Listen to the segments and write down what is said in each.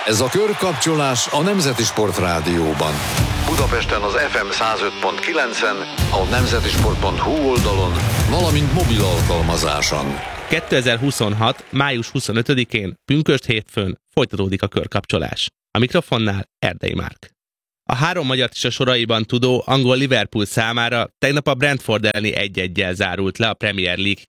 Ez a körkapcsolás a Nemzeti Sport Rádióban. Budapesten az FM 105.9-en, a nemzetisport.hu oldalon, valamint mobil alkalmazáson. 2026. május 25-én, pünkösd hétfőn folytatódik a körkapcsolás. A mikrofonnál Erdei Márk. A három magyart is a soraiban tudó angol Liverpool számára tegnap a Brentford elleni 1-1-jel zárult le a Premier League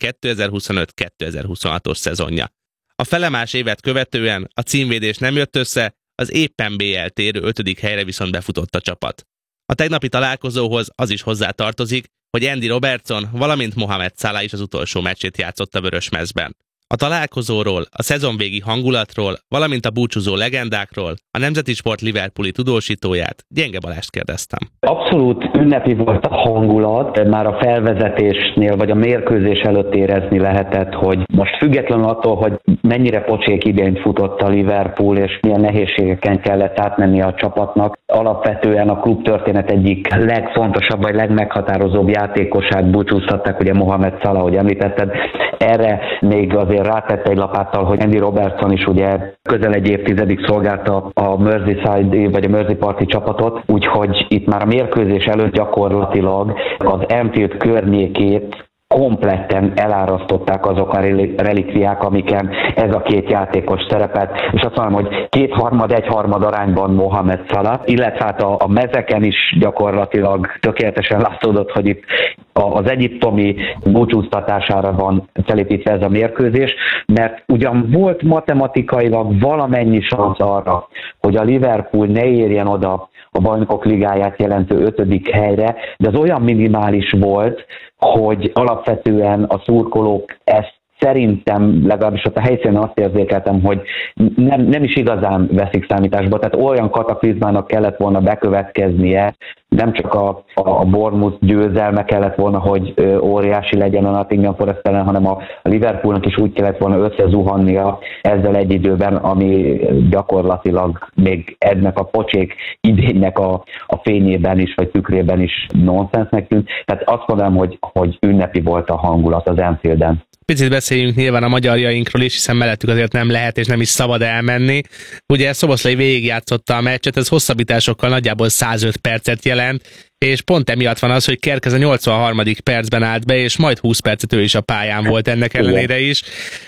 2025-2026-os szezonja. A felemás évet követően a címvédés nem jött össze, az éppen BL térő 5. helyre viszont befutott a csapat. A tegnapi találkozóhoz az is hozzátartozik, hogy Andy Robertson, valamint Mohamed Salah is az utolsó meccsét játszott a Vörösmezben. A találkozóról, a szezonvégi hangulatról, valamint a búcsúzó legendákról a Nemzeti Sport Liverpooli tudósítóját, Gyenge Balást kérdeztem. Abszolút ünnepi volt a hangulat, már a felvezetésnél vagy a mérkőzés előtt érezni lehetett, hogy most függetlenül attól, hogy mennyire pocsék idényt futott a Liverpool, és milyen nehézségeken kellett átmenni a csapatnak, alapvetően a klubtörténet egyik legfontosabb vagy legmeghatározóbb játékosát búcsúztatták, ugye Mohamed Salah, ahogy említetted. Erre még azért rátette egy lapáttal, hogy Andy Robertson is ugye közel egy évtizedig szolgálta a Merseyside vagy a Mersey-parti csapatot, úgyhogy itt már a mérkőzés előtt gyakorlatilag az Anfield környékét kompletten elárasztották azok a relikviák, amiken ez a két játékos szerepelt, és azt mondom, hogy 2/3-1/3 arányban Mohamed Salah, illetve hát a mezeken is gyakorlatilag tökéletesen látszódott, hogy itt az egyiptomi búcsúztatására van felépítve ez a mérkőzés, mert ugyan volt matematikailag valamennyi szansz arra, hogy a Liverpool ne érjen oda a Bajnokok Ligáját jelentő 5. helyre, de az olyan minimális volt, hogy alapvetően a szurkolók ezt szerintem, legalábbis ott a helyszínen azt érzékeltem, hogy nem is igazán veszik számításba, tehát olyan kataklizmának kellett volna bekövetkeznie, nem csak a Bournemouth győzelme kellett volna, hogy óriási legyen a Nottingham Forest ellen, hanem a Liverpoolnak is úgy kellett volna összezuhannia ezzel egy időben, ami gyakorlatilag még ennek a pocsék idénynek a fényében is, vagy tükrében is nonsensnek tűnt. Tehát azt mondanám, hogy ünnepi volt a hangulat az Anfielden. Picit beszéljünk nyilván a magyarjainkról is, hiszen mellettük azért nem lehet és nem is szabad elmenni. Ugye Szoboszlai végigjátszotta a meccset, ez hosszabbításokkal nagyjából 105 percet jelent, és pont emiatt van az, hogy Kerkez a 83. percben állt be, és majd 20 percet ő is a pályán volt ennek ellenére is.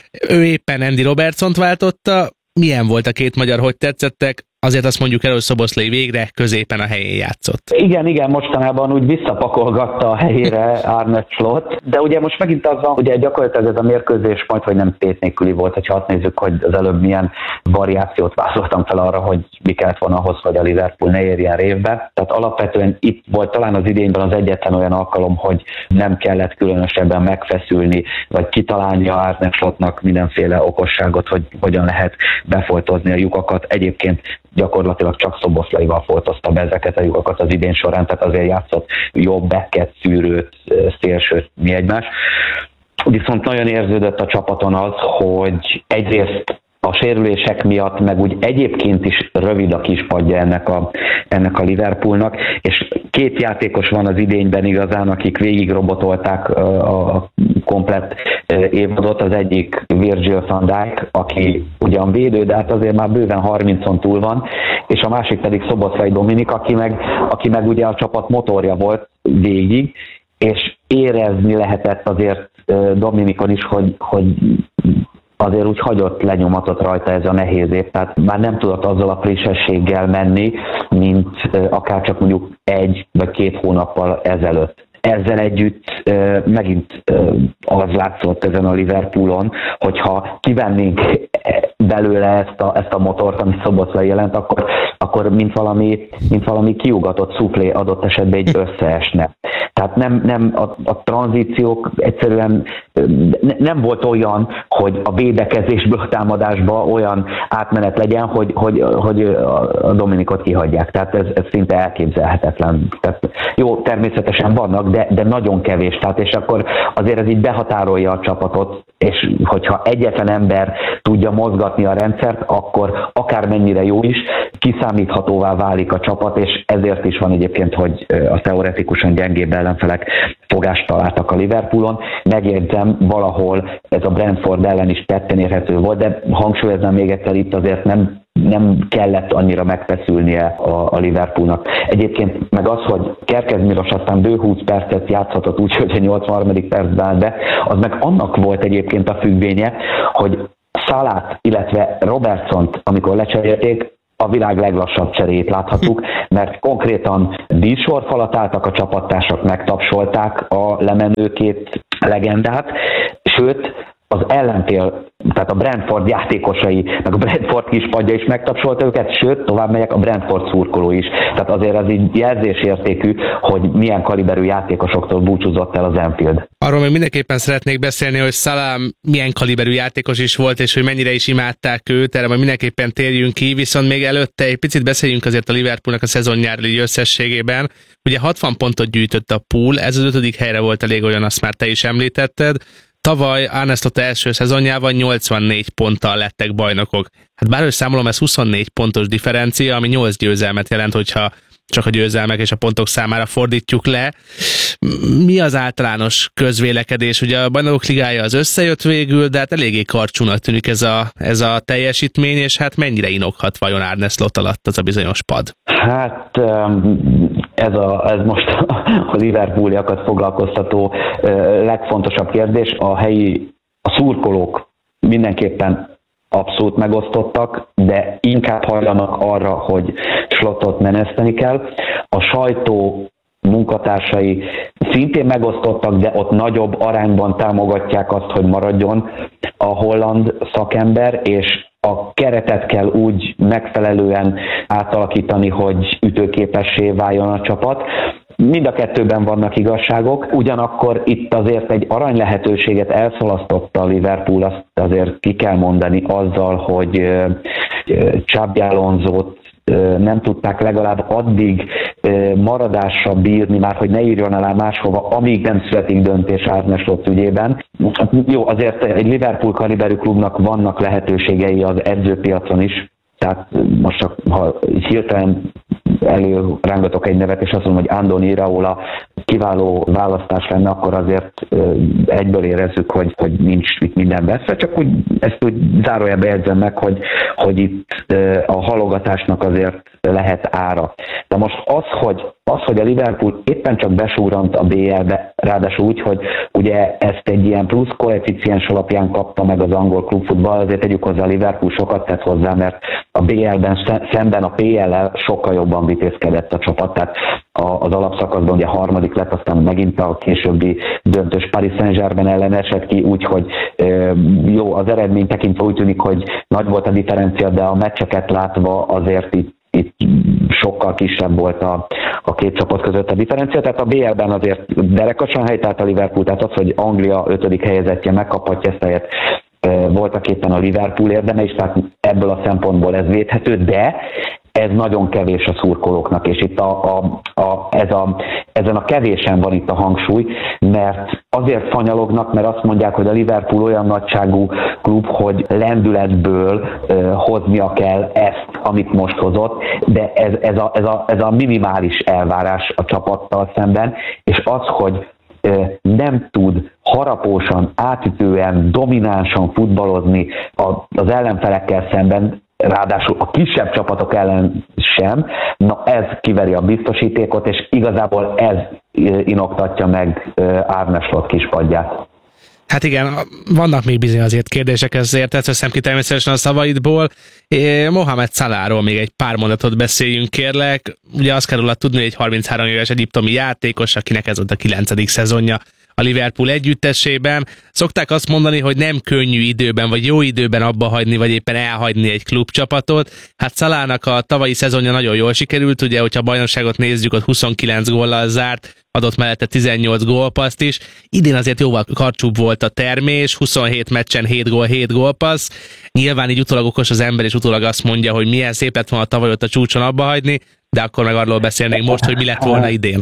Ő éppen Andy Robertsont váltotta. Milyen volt a két magyar, hogy tetszettek? Azért azt mondjuk el, hogy Szoboszlai végre középen a helyén játszott. Igen, mostanában úgy visszapakolgatta a helyére Arne Slot, de ugye most megint az van, ugye gyakorlatilag ez a mérkőzés majdhogy nem tét nélküli volt, hogyha azt nézzük, hogy az előbb milyen variációt vázoltam fel arra, hogy mi kellett volna ahhoz, hogy a Liverpool ne érjen révbe. Tehát alapvetően itt volt talán az idényben az egyetlen olyan alkalom, hogy nem kellett különösebben megfeszülni, vagy kitalálni a Arne Slotnak mindenféle okosságot, hogy hogyan lehet befoltozni a lyukakat. Egyébként gyakorlatilag csak Szoboszlaival foltozta be ezeket a lyukakat az idén során, tehát azért játszott jobb backet, szűrőt, szélsőt, mi egymás. Viszont nagyon érződött a csapaton az, hogy egyrészt a sérülések miatt, meg úgy egyébként is rövid a kispadja ennek a Liverpoolnak, és két játékos van az idényben igazán, akik végigrobotolták a komplett évadot. Az egyik Virgil van Dijk, aki ugyan védő, de hát azért már bőven 30-on túl van, és a másik pedig Szoboszlai Dominik, aki meg ugye a csapat motorja volt végig, és érezni lehetett azért Dominikon is, hogy azért úgy hagyott lenyomatot rajta ez a nehéz év, tehát már nem tudott azzal a frissességgel menni, mint akár csak mondjuk 1 vagy 2 hónappal ezelőtt. Ezzel együtt megint az látszott ezen a Liverpoolon, hogyha kivennénk belőle ezt a motort, amit Szoboszlai jelent, akkor mint valami kiugatott szuflé adott esetben egy összeesne. Tehát nem a tranzíciók egyszerűen nem volt olyan, hogy a védekezésből a támadásba olyan átmenet legyen, hogy a Dominikot kihagyják. Tehát ez szinte elképzelhetetlen. Tehát jó, természetesen vannak, de nagyon kevés. Tehát és akkor azért ez így behatárolja a csapatot, és hogyha egyetlen ember tudja mozgatni a rendszert, akkor akármennyire jó is, kiszámíthatóvá válik a csapat, és ezért is van egyébként, hogy a teoretikusan gyengébb ellenfelek fogást találtak a Liverpoolon. Megjegyzem, valahol ez a Brentford ellen is tetten érhető volt, de hangsúlyoznám még egyszer, itt azért nem nem kellett annyira megfeszülnie a Liverpoolnak. Egyébként meg az, hogy Kerkez Milos aztán bő 20 percet játszhatott úgy, hogy a 83. percben áll be, az meg annak volt egyébként a függvénye, hogy Salát, illetve Robertsont, amikor lecserélték, a világ leglassabb cseréjét láthattuk, mert konkrétan díjsorfalat álltak a csapattársak, megtapsolták a lemenő két legendát, sőt, az ellentél, tehát a Brentford játékosai, meg a Brentford kispadja is megtapsolta őket, sőt, tovább megyek, a Brentford szurkoló is. Tehát azért az így jelzésértékű, hogy milyen kaliberű játékosoktól búcsúzott el az Anfield. Arról még mindenképpen szeretnék beszélni, hogy Salah milyen kaliberű játékos is volt, és hogy mennyire is imádták őt, erre majd mindenképpen térjünk ki, viszont még előtte egy picit beszéljünk azért a Liverpoolnak a szezonnyári összességében. Ugye 60 pontot gyűjtött a pool, ez az 5. helyre volt elég, olyan, azt már te is említetted. Tavaly Arne Slot első szezonjában 84 ponttal lettek bajnokok. Hát bárhogy számolom, ez 24 pontos differencia, ami 8 győzelmet jelent, hogyha csak a győzelmek és a pontok számára fordítjuk le. Mi az általános közvélekedés? Ugye a Bajnokok Ligája az összejött végül, de hát eléggé karcsúnak tűnik ez a teljesítmény, és hát mennyire inoghat vajon Arne Slot alatt az a bizonyos pad? Hát ez most a Liverpooliakat foglalkoztató legfontosabb kérdés. A szurkolók mindenképpen abszolút megosztottak, de inkább hajlanak arra, hogy Slotot meneszteni kell. A sajtó munkatársai szintén megosztottak, de ott nagyobb arányban támogatják azt, hogy maradjon a holland szakember, és a keretet kell úgy megfelelően átalakítani, hogy ütőképessé váljon a csapat. Mind a kettőben vannak igazságok, ugyanakkor itt azért egy arany lehetőséget elszalasztotta a Liverpool, azt azért ki kell mondani azzal, hogy Xabi Alonsót nem tudták legalább addig maradásra bírni, már hogy ne írjon alá máshova, amíg nem születik döntés Arne Slot ügyében. Jó, azért egy Liverpool kaliberű klubnak vannak lehetőségei az edzőpiacon is, tehát most csak ha hirtelen előrángatok egy nevet, és azt mondom, hogy Andoni Iraola kiváló választás lenne, akkor azért egyből érezzük, hogy nincs itt minden veszve, csak úgy ezt úgy zárójelbe jegyzem meg, hogy itt a halogatásnak azért lehet ára. De most az, hogy a Liverpool éppen csak besúrant a BL-be, ráadásul úgy, hogy ugye ezt egy ilyen plusz koeficiens alapján kapta meg az angol klubfutball, azért tegyük hozzá, a Liverpool sokat tett hozzá, mert a BL-ben szemben a PL-lel sokkal jobban vitézkedett a csapat, tehát az alapszakaszban ugye harmadik lett, aztán megint a későbbi döntős Paris Saint-Germain ellen esett ki, úgyhogy jó, az eredmény tekintve úgy tűnik, hogy nagy volt a differencia, de a meccseket látva azért itt sokkal kisebb volt a két csapat között a differencia, tehát a BL-ben azért derekasan helytált a Liverpool, tehát az, hogy Anglia 5. helyezettje megkaphatja ezt a helyet, voltak éppen a Liverpool érdeme is, tehát ebből a szempontból ez védhető, de ez nagyon kevés a szurkolóknak, és itt ezen a kevésen van itt a hangsúly, mert azért fanyalognak, mert azt mondják, hogy a Liverpool olyan nagyságú klub, hogy lendületből hoznia kell ezt, amit most hozott, de ez a minimális elvárás a csapattal szemben, és az, hogy nem tud harapósan, átütően, dominánsan futballozni az ellenfelekkel szemben, ráadásul a kisebb csapatok ellen sem, na ez kiveri a biztosítékot, és igazából ez inoktatja meg Arne Slot kispadját. Hát igen, vannak még bizony azért kérdések, ezért veszem ki természetesen a szavaidból. Mohamed Salahról még egy pár mondatot beszéljünk, kérlek. Ugye azt kell róla tudni, hogy egy 33 éves egyiptomi játékos, akinek ez volt a 9. szezonja a Liverpool együttesében. Szokták azt mondani, hogy nem könnyű időben, vagy jó időben abba hagyni, vagy éppen elhagyni egy klubcsapatot. Hát Salahnak a tavalyi szezonja nagyon jól sikerült, ugye, hogyha a bajnokságot nézzük, ott 29 góllal zárt, adott mellette 18 gólpasszt is. Idén azért jóval karcsúbb volt a termés, 27 meccsen 7 gól, 7 gólpassz. Nyilván így utólag okos az ember, és utólag azt mondja, hogy milyen szép lett volna tavaly ott a csúcson abba hagyni, de akkor meg arról beszélnénk most, hogy mi lett volna idén.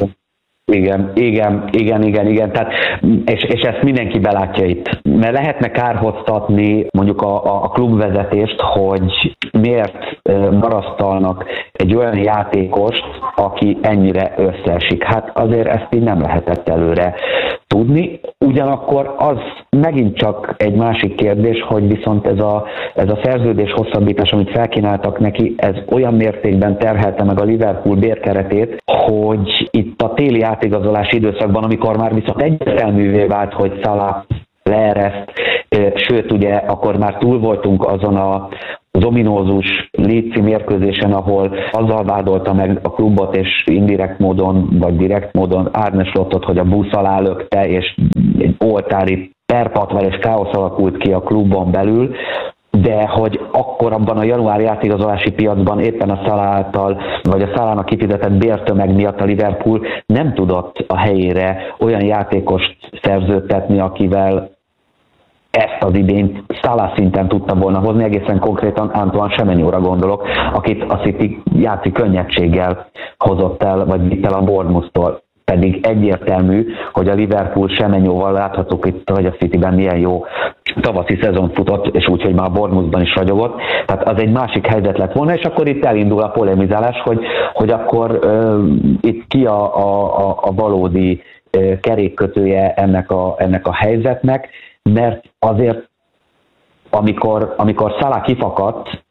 Igen. Tehát, és ezt mindenki belátja itt. Mert lehetne kárhoztatni mondjuk a klubvezetést, hogy miért marasztalnak egy olyan játékost, aki ennyire összeesik. Hát azért ezt így nem lehetett előre tudni. Ugyanakkor az megint csak egy másik kérdés, hogy viszont ez a szerződés hosszabbítás, amit felkínáltak neki, ez olyan mértékben terhelte meg a Liverpool bérkeretét, hogy itt a téli átigazolási időszakban, amikor már viszont egyértelművé vált, hogy Salah leereszt, sőt ugye akkor már túl voltunk azon az ominózus Leeds mérkőzésen, ahol azzal vádolta meg a klubot, és indirekt módon, vagy direkt módon Arne Slottot, hogy a busz alá lökte, és egy oltári perpatvar és káosz alakult ki a klubon belül, de hogy akkor abban a januári átigazolási piacban éppen a Salah által, vagy a Salahnak kifizetett bértömeg miatt a Liverpool nem tudott a helyére olyan játékost szerződtetni, akivel ezt az idényt Salah szinten tudta volna hozni, egészen konkrétan Antoine Semenyoura gondolok, akit a City játszik könnyedséggel hozott el, vagy vitt el a Bournemouth-tól. Pedig egyértelmű, hogy a Liverpool Semenyóval láthatók itt, hogy a Cityben milyen jó tavaszi szezon futott, és úgy, hogy már a Bournemouthban is ragyogott. Tehát az egy másik helyzet lett volna, és akkor itt elindul a polemizálás, hogy akkor itt ki a valódi kerékkötője ennek a helyzetnek, mert azért amikor Salah kifakadt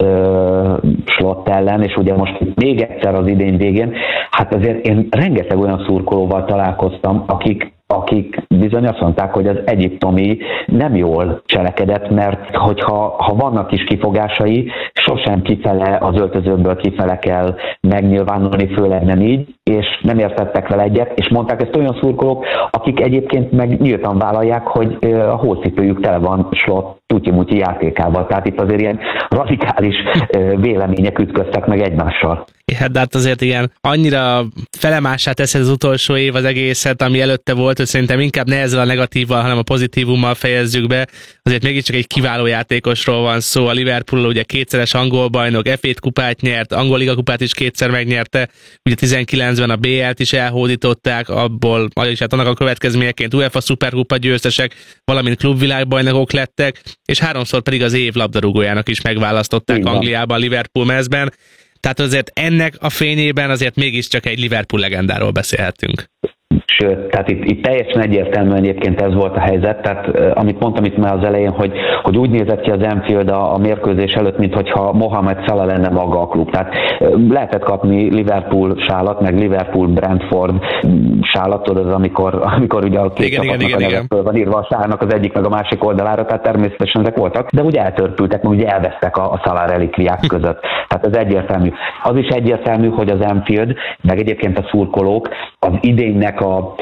Slott ellen, és ugye most még egyszer az idény végén, hát azért én rengeteg olyan szurkolóval találkoztam, akik bizony azt mondták, hogy az egyiptomi nem jól cselekedett, mert hogyha vannak kis kifogásai, sosem kifele, az öltözőből kifele kell megnyilvánulni, főleg nem így, és nem értettek vele egyet, és mondták ezt olyan szurkolók, akik egyébként meg nyíltan vállalják, hogy a hócipőjük tele van Slott tutyi-mutyi játékával. Tehát itt azért ilyen radikális vélemények ütköztek meg egymással. Hát, de hát azért igen, annyira felemássá teszed az utolsó év az egészet, ami előtte volt, hogy szerintem inkább ne ezzel a negatívval, hanem a pozitívummal fejezzük be. Azért mégiscsak egy kiváló játékosról van szó. A Liverpool ugye kétszeres angol bajnok, FA kupát nyert, angol liga kupát is kétszer megnyerte, ugye 19-ben a BL-t is elhódították, abból, vagyis hát annak a következményeként UEFA szuperkupa győztesek, valamint klubvilágbajnokok lettek, és 3-szor pedig az év labdarúgójának is megválasztották Angliában, Liverpool mezben. Tehát azért ennek a fényében azért mégiscsak egy Liverpool legendáról beszélhetünk. Sőt, tehát itt teljesen egyértelműen egyébként ez volt a helyzet, tehát amit mondtam itt már az elején, hogy úgy nézett ki az Anfield a mérkőzés előtt, mintha Mohamed Salah lenne maga a klub. Tehát lehetett kapni Liverpool sálat, meg Liverpool Brentford sálat, tudod, amikor ugye a két csapatnak a neve föl van írva a sárnak az egyik meg a másik oldalára, tehát természetesen ezek voltak, de ugye eltörpültek, mert ugye elvesztek a Salah relikviák között. Tehát ez egyértelmű. Az is egyértelmű, hogy az Anfield, meg egyébként a szurkolók az idénynek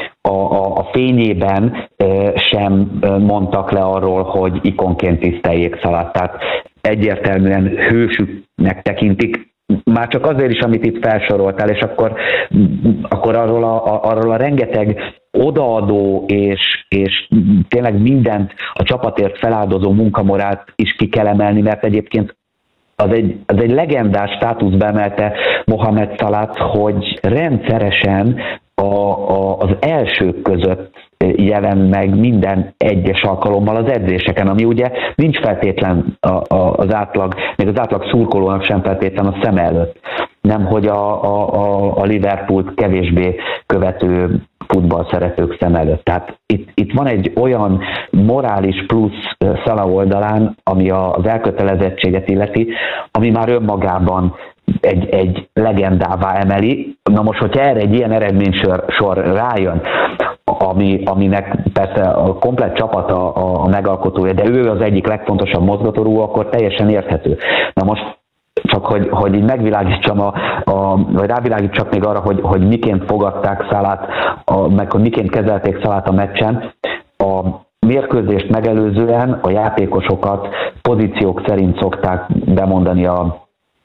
a fényében sem mondtak le arról, hogy ikonként tiszteljék Salah. Tehát egyértelműen hősüknek tekintik, már csak azért is, amit itt felsoroltál, és akkor arról a rengeteg odaadó és tényleg mindent a csapatért feláldozó munkamorált is ki kell emelni, mert egyébként az egy legendás státuszba emelte Mohamed Salah, hogy rendszeresen az elsők között jelen meg minden egyes alkalommal az edzéseken, ami ugye nincs feltétlen az átlag, még az átlag szurkolónak sem feltétlen a szem előtt. Nemhogy a Liverpoolt kevésbé követő futballszeretők szem előtt. Tehát itt van egy olyan morális plusz Salah oldalán, ami az elkötelezettséget illeti, ami már önmagában egy legendává emeli. Na most, hogyha erre egy ilyen eredménysor rájön, aminek persze a komplett csapat a megalkotója, de ő az egyik legfontosabb mozgatórugó, akkor teljesen érthető. Na most csak hogy így megvilágítsam, vagy rávilágítsak még arra, hogy miként fogadták Salahot, meg hogy miként kezelték Salahot a meccsen. A mérkőzést megelőzően a játékosokat pozíciók szerint szokta bemondani a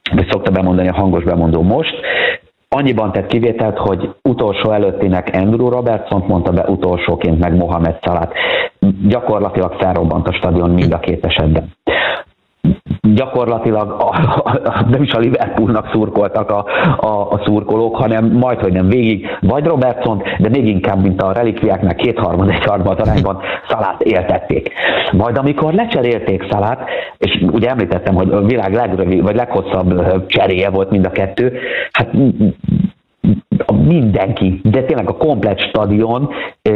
hangos bemondó most. Annyiban tett kivételt, hogy utolsó előttinek Andrew Robertsont mondta be, utolsóként meg Mohamed Salah. Gyakorlatilag felrobbant a stadion mind a két esetben. gyakorlatilag nem is a Liverpoolnak szurkoltak a szurkolók, hanem majdhogy nem végig, vagy Robertsont, de még inkább, mint a relikviáknál 2/3 arányban Salát éltették. Majd amikor lecserélték Salát, és ugye említettem, hogy a világ leghosszabb cseréje volt mind a kettő, hát mindenki, de tényleg a komplett stadion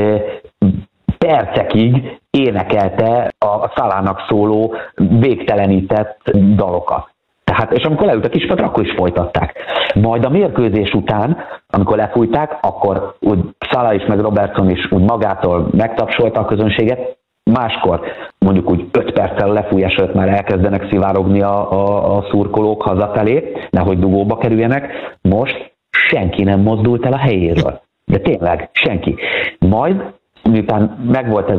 percekig énekelte a Salának szóló végtelenített dalokat. Tehát, és amikor leült a kispadra, akkor is folytatták. Majd a mérkőzés után, amikor lefújták, akkor úgy Salah is, meg Robertson is úgy magától megtapsolta a közönséget. Máskor, mondjuk úgy 5 perccel a lefújás előtt már elkezdenek szivárogni a szurkolók hazafelé, nehogy dugóba kerüljenek. Most senki nem mozdult el a helyéről. De tényleg, senki. Majd, miután megvolt ez